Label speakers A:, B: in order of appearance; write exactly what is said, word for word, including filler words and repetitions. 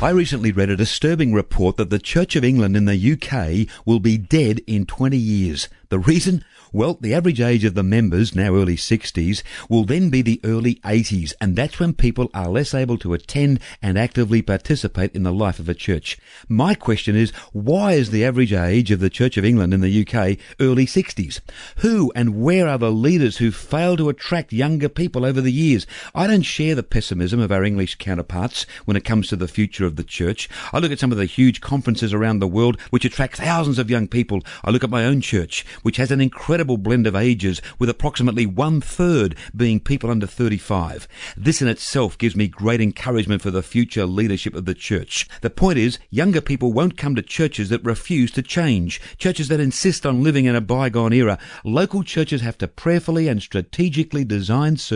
A: I recently read a disturbing report that the Church of England in the U K will be dead in twenty years. The reason? Well, the average age of the members, now early sixties, will then be the early eighties, and that's when people are less able to attend and actively participate in the life of a church. My question is, why is the average age of the Church of England in the U K early sixties? Who and where are the leaders who fail to attract younger people over the years? I don't share the pessimism of our English counterparts when it comes to the future of the church. I look at some of the huge conferences around the world which attract thousands of young people. I look at my own church, which has an incredible blend of ages, with approximately one-third being people under thirty-five. This in itself gives me great encouragement for the future leadership of the church. The point is, younger people won't come to churches that refuse to change, churches that insist on living in a bygone era. Local churches have to prayerfully and strategically design